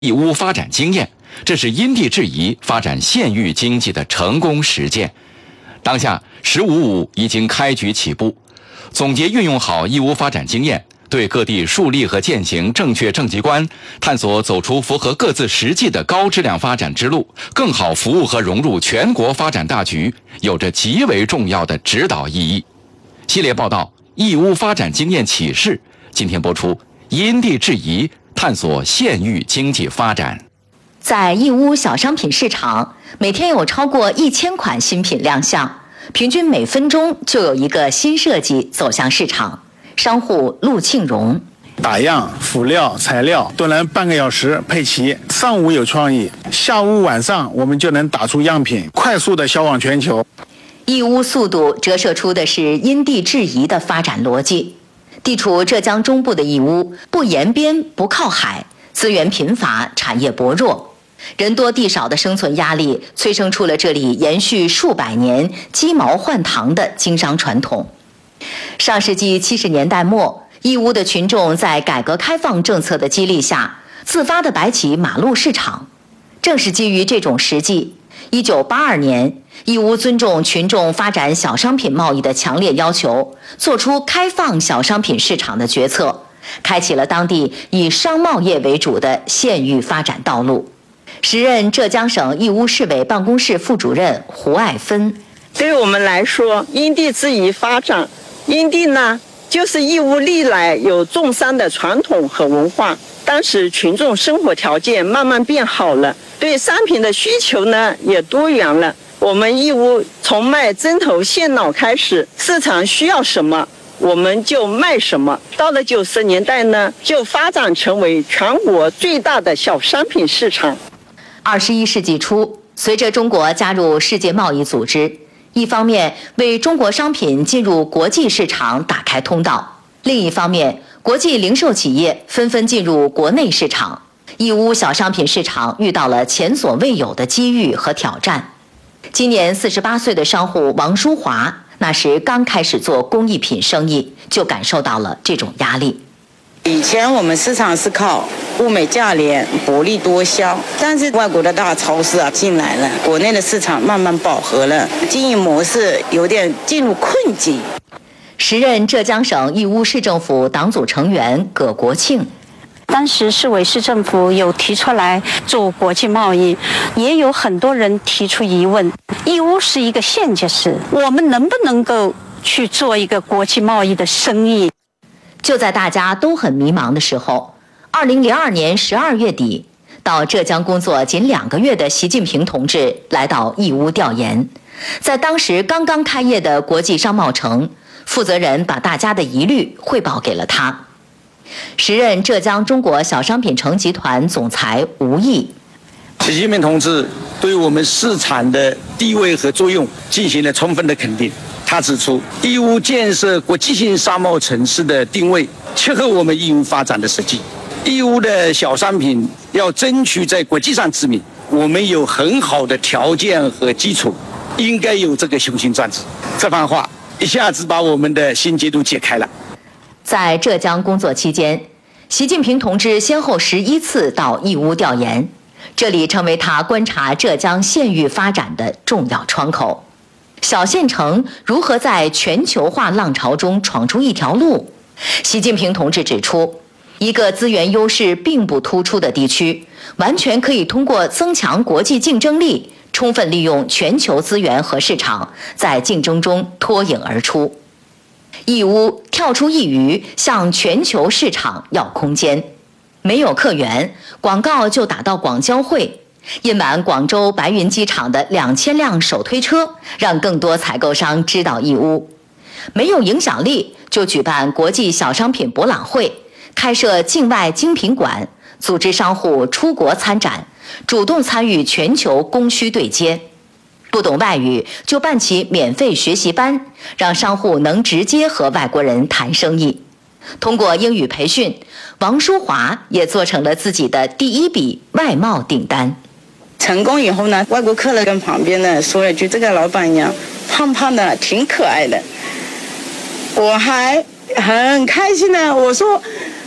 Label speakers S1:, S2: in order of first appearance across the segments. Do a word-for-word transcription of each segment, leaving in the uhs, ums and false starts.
S1: 义乌发展经验，这是因地制宜发展县域经济的成功实践。当下“十五五”已经开局起步，总结运用好义乌发展经验，对各地树立和践行正确政绩观，探索走出符合各自实际的高质量发展之路，更好服务和融入全国发展大局，有着极为重要的指导意义。系列报道《义乌发展经验启示》今天播出，因地制宜探索县域经济发展。
S2: 在义乌小商品市场，每天有超过一千款新品亮相，平均每分钟就有一个新设计走向市场。商户陆庆荣：
S3: 打样、辅料、材料都能半个小时配齐，上午有创意，下午晚上我们就能打出样品，快速的销往全球。
S2: 义乌速度折射出的是因地制宜的发展逻辑。地处浙江中部的义乌，不沿边不靠海，资源贫乏，产业薄弱，人多地少的生存压力催生出了这里延续数百年鸡毛换糖的经商传统。上世纪七十年代末，义乌的群众在改革开放政策的激励下，自发地摆起马路市场。正是基于这种实际，一九八二年，义乌尊重群众发展小商品贸易的强烈要求，做出开放小商品市场的决策，开启了当地以商贸业为主的县域发展道路。时任浙江省义乌市委办公室副主任胡爱芬：
S4: 对于我们来说，因地制宜发展，因地呢，就是义乌历来有种商的传统和文化。当时群众生活条件慢慢变好了，对商品的需求呢也多元了。我们义乌从卖针头线脑开始，市场需要什么我们就卖什么。到了九十年代呢，就发展成为全国最大的小商品市场。
S2: 二十一世纪初，随着中国加入世界贸易组织，一方面为中国商品进入国际市场打开通道，另一方面，国际零售企业纷纷进入国内市场，义乌小商品市场遇到了前所未有的机遇和挑战。今年四十八岁的商户王淑华，那时刚开始做工艺品生意，就感受到了这种压力。
S5: 以前我们市场是靠物美价廉、薄利多销，但是外国的大超市啊进来了，国内的市场慢慢饱和了，经营模式有点进入困境。
S2: 时任浙江省义乌市政府党组成员葛国庆：
S6: 当时市委市政府有提出来做国际贸易，也有很多人提出疑问，义乌是一个县级市，我们能不能够去做一个国际贸易的生意？
S2: 就在大家都很迷茫的时候，二零零二年十二月底，到浙江工作仅两个月的习近平同志来到义乌调研。在当时刚刚开业的国际商贸城，负责人把大家的疑虑汇报给了他。时任浙江中国小商品城集团总裁吴毅：
S7: 习近平同志对我们市场的地位和作用进行了充分的肯定。他指出，义乌建设国际性商贸城市的定位切合我们义乌发展的实际。义乌的小商品要争取在国际上知名，我们有很好的条件和基础，应该有这个雄心壮志。这番话一下子把我们的心结都解开了。
S2: 在浙江工作期间，习近平同志先后十一次到义乌调研，这里成为他观察浙江县域发展的重要窗口。小县城如何在全球化浪潮中闯出一条路？习近平同志指出，一个资源优势并不突出的地区，完全可以通过增强国际竞争力，充分利用全球资源和市场，在竞争中脱颖而出。义乌跳出一隅，向全球市场要空间。没有客源，广告就打到广交会。印满广州白云机场的两千辆手推车，让更多采购商知道义乌。没有影响力，就举办国际小商品博览会，开设境外精品馆，组织商户出国参展，主动参与全球供需对接。不懂外语，就办起免费学习班，让商户能直接和外国人谈生意。通过英语培训，王淑华也做成了自己的第一笔外贸订单。
S5: 成功以后呢，外国客人跟旁边呢说了句：“这个老板娘胖胖的，挺可爱的。”我还很开心的，我说：“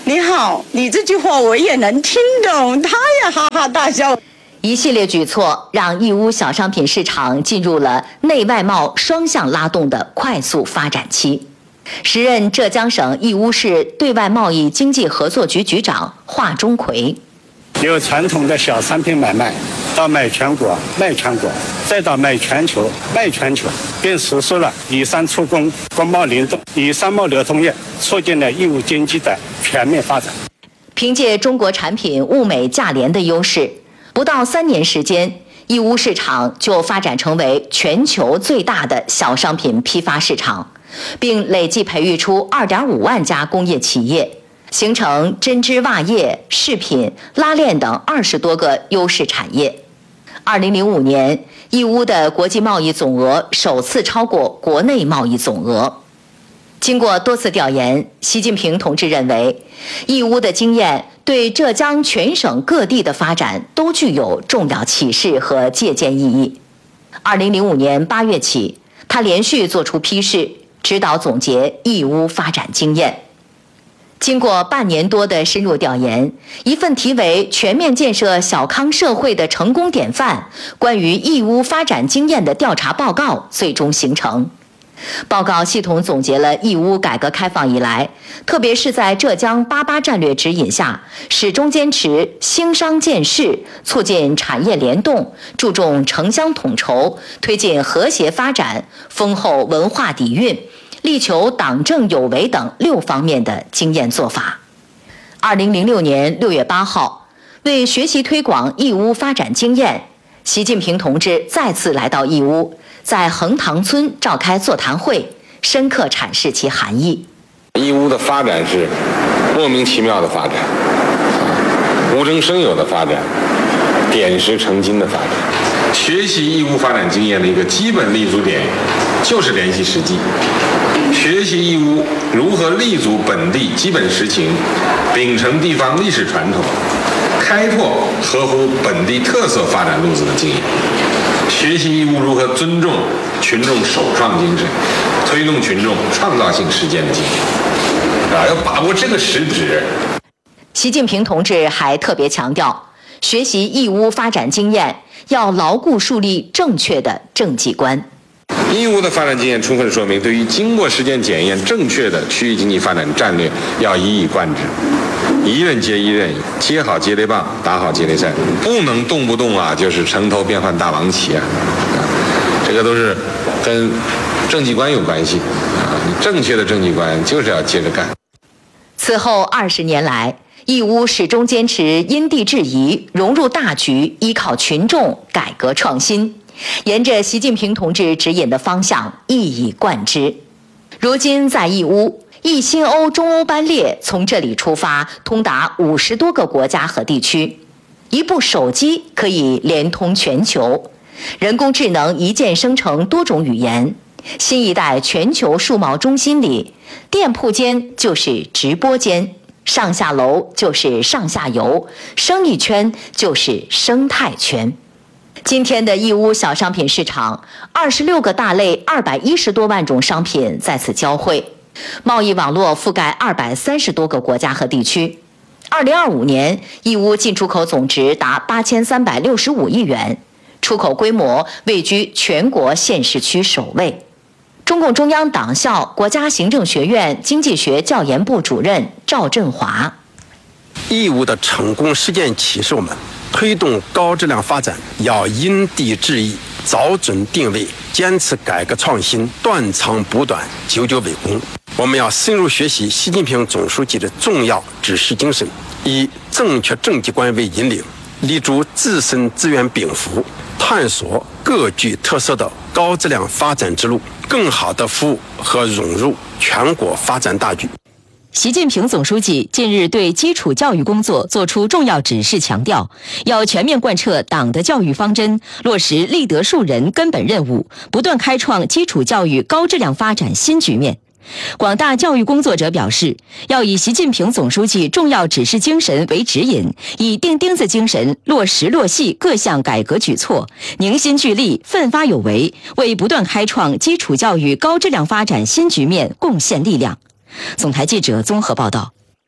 S5: 你好，你这句话我也能听懂。”他也哈哈大笑。
S2: 一系列举措让义乌小商品市场进入了内外贸双向拉动的快速发展期。时任浙江省义乌市对外贸易经济合作局局长华钟奎：“
S8: 由传统的小商品买卖，到卖全国、卖全国，再到卖全球、卖全球，并实施了以商促工、国贸联动、以商贸流通业，促进了义乌经济的全面发展。”
S2: 凭借中国产品物美价廉的优势，不到三年时间，义乌市场就发展成为全球最大的小商品批发市场，并累计培育出 二点五万家工业企业，形成针织袜业、饰品、拉链等二十多个优势产业。二零零五年，义乌的国际贸易总额首次超过国内贸易总额。经过多次调研，习近平同志认为，义乌的经验对浙江全省各地的发展都具有重要启示和借鉴意义。二零零五年八月起，他连续作出批示，指导总结义乌发展经验。经过半年多的深入调研，一份题为《全面建设小康社会的成功典范：关于义乌发展经验的调查报告》最终形成。报告系统总结了义乌改革开放以来，特别是在浙江八八战略指引下，始终坚持兴商建市，促进产业联动，注重城乡统筹，推进和谐发展，丰厚文化底蕴，力求党政有为等六方面的经验做法。二零零六年六月八号，为学习推广义乌发展经验，习近平同志再次来到义乌，在横塘村召开座谈会，深刻阐释其含义。
S9: 义乌的发展是莫名其妙的发展，无中生有的发展，点石成金的发展。学习义乌发展经验的一个基本立足点就是联系实际，学习义乌如何立足本地基本实情，秉承地方历史传统，开拓合乎本地特色发展路子的经验，学习义乌如何尊重群众首创精神，推动群众创造性实践的经验，啊，要把握这个实质。
S2: 习近平同志还特别强调，学习义乌发展经验要牢固树立正确的政绩观。
S9: 义乌的发展经验充分说明，对于经过实践检验正确的区域经济发展战略要一以贯之，一任接一任，接好接力棒，打好接力赛，不能动不动啊就是城头变换大王旗啊，这个都是跟政绩观有关系啊。你正确的政绩观就是要接着干。
S2: 此后二十年来，义乌始终坚持因地制宜，融入大局，依靠群众，改革创新，沿着习近平同志指引的方向一以贯之。如今在义乌，义新欧中欧班列从这里出发，通达五十多个国家和地区。一部手机可以连通全球，人工智能一键生成多种语言。新一代全球数贸中心里，店铺间就是直播间，上下楼就是上下游，生意圈就是生态圈。今天的义乌小商品市场，二十六个大类，二百一十多万种商品在此交汇，贸易网络覆盖二百三十多个国家和地区。二零二五年，义乌进出口总值达八千三百六十五亿元，出口规模位居全国县市区首位。中共中央党校国家行政学院经济学教研部主任赵振华：
S10: 义乌的成功实践启示我们，推动高质量发展要因地制宜，找准定位，坚持改革创新，断长补短，久久为功。我们要深入学习习近平总书记的重要指示精神，以正确政绩观为引领，立足自身资源禀赋，探索各具特色的高质量发展之路，更好地服务和融入全国发展大局。
S11: 习近平总书记近日对基础教育工作作出重要指示，强调要全面贯彻党的教育方针，落实立德树人根本任务，不断开创基础教育高质量发展新局面。广大教育工作者表示，要以习近平总书记重要指示精神为指引，以钉钉子精神落实落细各项改革举措，凝心聚力，奋发有为，为不断开创基础教育高质量发展新局面贡献力量。总台记者综合报道。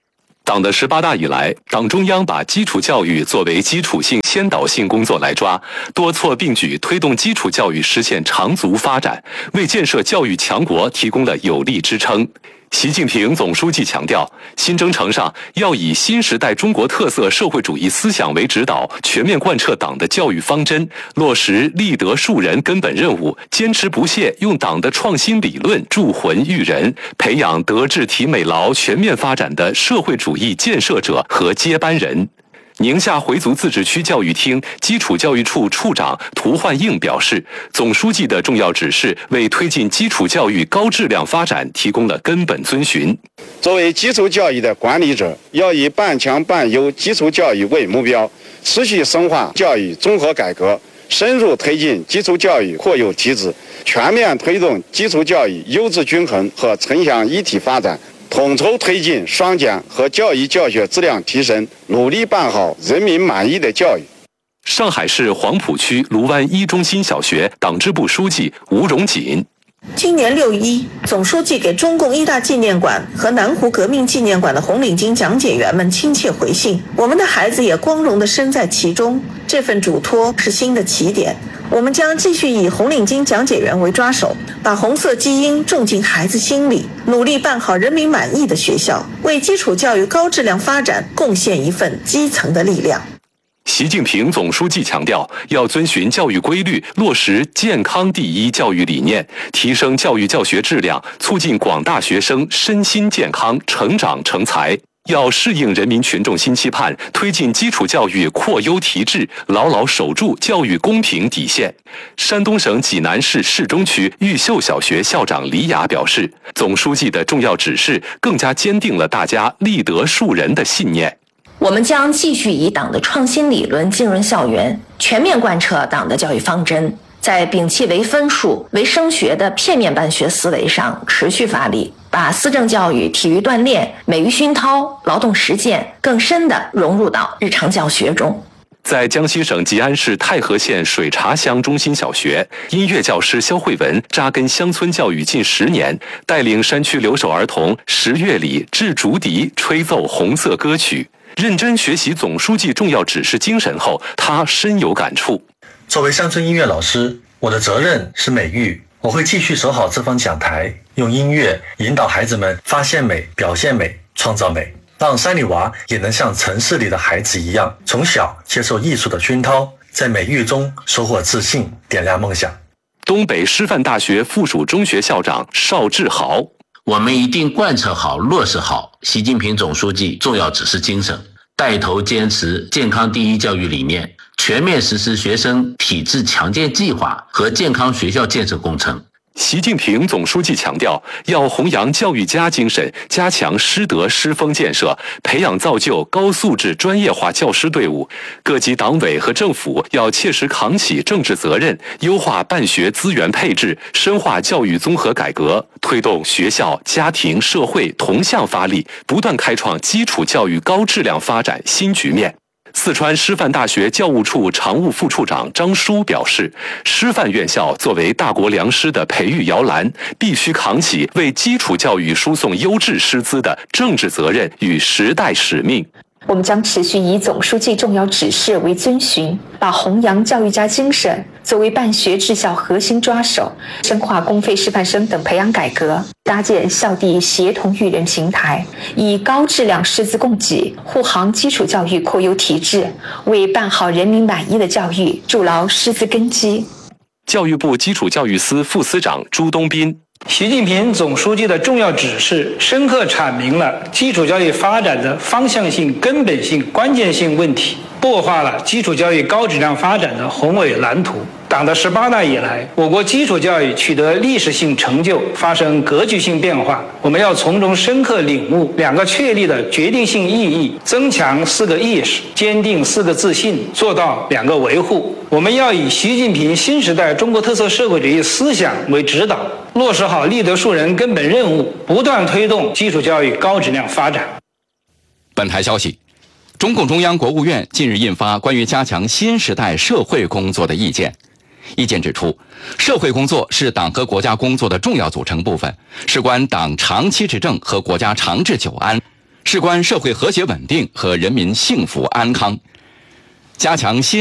S12: 党的十八大以来，党中央把基础教育作为基础性、先导性工作来抓，多措并举推动基础教育实现长足发展，为建设教育强国提供了有力支撑。习近平总书记强调，新征程上要以新时代中国特色社会主义思想为指导，全面贯彻党的教育方针，落实立德树人根本任务，坚持不懈用党的创新理论铸魂育人，培养德智体美劳全面发展的社会主义建设者和接班人。宁夏回族自治区教育厅基础教育处处长涂焕映表示，总书记的重要指示为推进基础教育高质量发展提供了根本遵循。
S13: 作为基础教育的管理者，要以半强半优基础教育为目标，持续深化教育综合改革，深入推进基础教育扩优提质，全面推动基础教育优质均衡和城乡一体发展，统筹推进双减和教育教学质量提升，努力办好人民满意的教育。
S12: 上海市黄浦区卢湾一中心小学党支部书记吴荣锦。
S14: 今年六一，总书记给中共一大纪念馆和南湖革命纪念馆的红领巾讲解员们亲切回信，我们的孩子也光荣地身在其中，这份嘱托是新的起点。我们将继续以红领巾讲解员为抓手，把红色基因种进孩子心里，努力办好人民满意的学校，为基础教育高质量发展贡献一份基层的力量。
S12: 习近平总书记强调，要遵循教育规律，落实健康第一教育理念，提升教育教学质量，促进广大学生身心健康、成长成才。要适应人民群众新期盼，推进基础教育扩优提质，牢牢守住教育公平底线。山东省济南市市中区玉秀小学校长李雅表示，总书记的重要指示更加坚定了大家立德树人的信念。
S2: 我们将继续以党的创新理论浸润校园，全面贯彻党的教育方针，在摒弃唯分数、唯升学的片面办学思维上持续发力，把思政教育、体育锻炼、美育熏陶、劳动实践更深地融入到日常教学中。
S12: 在江西省吉安市太和县水茶乡中心小学，音乐教师肖慧文扎根乡村教育近十年，带领山区留守儿童识乐理、制竹笛、吹奏红色歌曲。认真学习总书记重要指示精神后，他深有感触。
S15: 作为乡村音乐老师，我的责任是美育，我会继续守好这方讲台，用音乐引导孩子们发现美、表现美、创造美，让山里娃也能像城市里的孩子一样，从小接受艺术的熏陶，在美育中收获自信，点亮梦想。
S12: 东北师范大学附属中学校长邵志豪。
S16: 我们一定贯彻好、落实好习近平总书记重要指示精神，带头坚持健康第一教育理念，全面实施学生体质强健计划和健康学校建设工程。
S12: 习近平总书记强调，要弘扬教育家精神，加强师德师风建设，培养造就高素质专业化教师队伍。各级党委和政府要切实扛起政治责任，优化办学资源配置，深化教育综合改革，推动学校、家庭、社会同向发力，不断开创基础教育高质量发展新局面。四川师范大学教务处常务副处长张舒表示，师范院校作为大国良师的培育摇篮，必须扛起为基础教育输送优质师资的政治责任与时代使命。
S17: 我们将持续以总书记重要指示为遵循，把弘扬教育家精神作为办学治校核心抓手，深化公费师范生等培养改革，搭建校地协同育人平台，以高质量师资供给护航基础教育扩优提质，为办好人民满意的教育筑牢师资根基。
S12: 教育部基础教育司副司长朱东斌。
S18: 习近平总书记的重要指示，深刻阐明了基础教育发展的方向性、根本性、关键性问题，擘画了基础教育高质量发展的宏伟蓝图。党的十八大以来，我国基础教育取得历史性成就，发生格局性变化。我们要从中深刻领悟两个确立的决定性意义，增强四个意识，坚定四个自信，做到两个维护。我们要以习近平新时代中国特色社会主义思想为指导，落实好立德树人根本任务，不断推动基础教育高质量发展。
S1: 本台消息，中共中央、国务院近日印发关于加强新时代社会工作的意见。意见指出，社会工作是党和国家工作的重要组成部分，事关党长期执政和国家长治久安。 事关社会和谐稳定和人民幸福安康，加强新